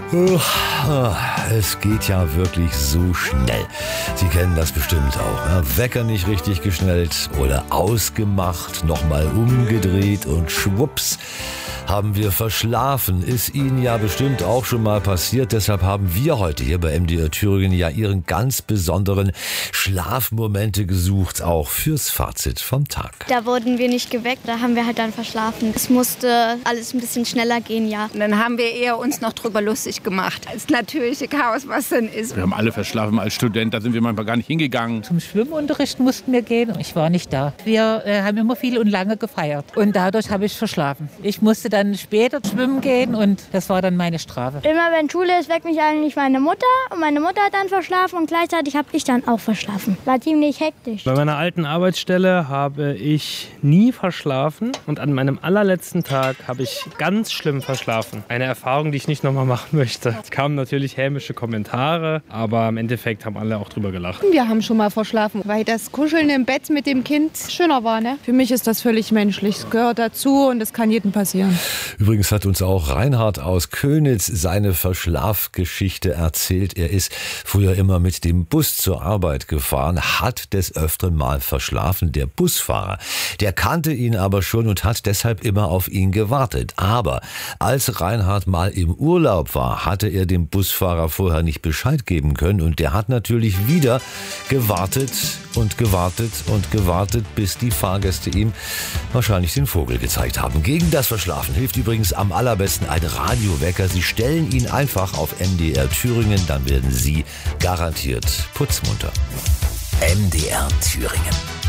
Es geht ja wirklich so schnell. Sie kennen das bestimmt auch. Ne? Wecker nicht richtig geschnellt oder ausgemacht, nochmal umgedreht und schwupps haben wir verschlafen. Ist Ihnen ja bestimmt auch schon mal passiert. Deshalb haben wir heute hier bei MDR Thüringen ja Ihren ganz besonderen Schlafmomente gesucht, auch fürs Fazit vom Tag. Da wurden wir nicht geweckt, da haben wir halt dann verschlafen. Es musste alles ein bisschen schneller gehen, ja. Und dann haben wir eher uns noch drüber lustig gemacht. Das natürliche Chaos, was dann ist. Wir haben alle verschlafen als Student, da sind wir manchmal gar nicht hingegangen. Zum Schwimmunterricht mussten wir gehen. Ich war nicht da. Wir haben immer viel und lange gefeiert. Und dadurch habe ich verschlafen. Ich musste dann später schwimmen gehen und das war dann meine Strafe. Immer wenn Schule ist, weckt mich eigentlich meine Mutter. Und meine Mutter hat dann verschlafen und gleichzeitig habe ich dann auch verschlafen. War ziemlich hektisch. Bei meiner alten Arbeitsstelle habe ich nie verschlafen und an meinem allerletzten Tag habe ich ganz schlimm verschlafen. Eine Erfahrung, die ich nicht nochmal machen möchte. Es kamen natürlich hämische Kommentare, aber im Endeffekt haben alle auch drüber gelacht. Wir haben schon mal verschlafen, weil das Kuscheln im Bett mit dem Kind schöner war. Ne? Für mich ist das völlig menschlich. Es gehört dazu und es kann jedem passieren. Übrigens hat uns auch Reinhard aus Köniz seine Verschlafgeschichte erzählt. Er ist früher immer mit dem Bus zur Arbeit gefahren, hat des Öfteren mal verschlafen. Der Busfahrer, der kannte ihn aber schon und hat deshalb immer auf ihn gewartet. Aber als Reinhard mal im Urlaub war, hatte er dem Busfahrer vorher nicht Bescheid geben können und der hat natürlich wieder gewartet und gewartet und gewartet, bis die Fahrgäste ihm wahrscheinlich den Vogel gezeigt haben. Gegen das Verschlafen hilft übrigens am allerbesten ein Radiowecker. Sie stellen ihn einfach auf MDR Thüringen, dann werden Sie garantiert putzmunter. MDR Thüringen.